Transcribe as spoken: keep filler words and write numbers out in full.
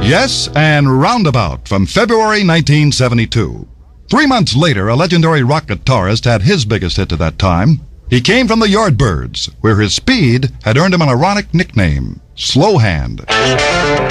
Yes, and Roundabout from February nineteen seventy-two. Three months later, a legendary rock guitarist had his biggest hit at that time. He came from the Yardbirds, where his speed had earned him an ironic nickname, Slow Hand.